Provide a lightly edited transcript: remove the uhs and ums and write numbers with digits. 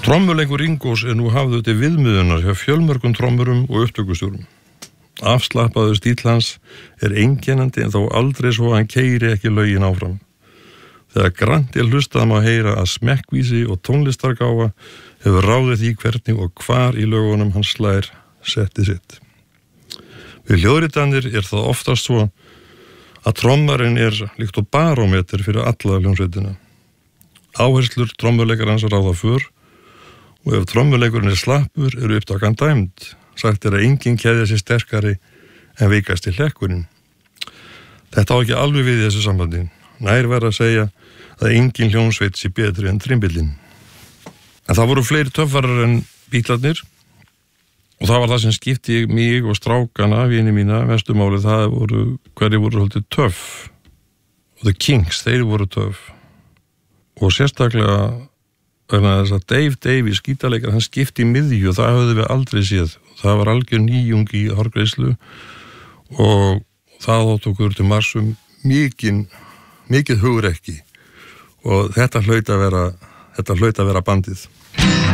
Trommuleikur Ringós nú hafður til viðmiðunar hjá fjölmörgum trommurum og upptökustjórum. Afslappaður stíll hans einkennandi en þó aldrei svo að hann keyri ekki lögin áfram. Þegar grannt hlustað má heyra að smekkvísi og tónlistargáfa hefur ráðið því hvernig og hvar í lögunum hann slær setti sitt. Við hljóðritanir það oftast svo að trommarinn líkt og barómeter fyrir alla hljómsveitina. Áherslur trommuleikarans ráða för og ef trommuleikurinn slappur upptakan dæmd. Sagt að enginn keðja sér sterkari en veikasti hlekkurinn. Þetta á ekki alveg við í þessu sambandi. Nær verð að segja að enginn hljómsveit sé betri en trimbillinn. En það voru fleiri töffarar en Bítlarnir og það var það sem skipti mig og strákana, vini mína, mestu máli hverjir voru svolítið töff. Og The Kinks, þeir voru töff. Og sérstaklega vegna þess að Dave Davies, gítarleikar, hann skipti í miðju og það höfðu við aldrei séð. Það var algjör nýjung í hárgreiðslu og það þótt okkur til marsum mikið hugrekki og þetta hlaut að vera bandið.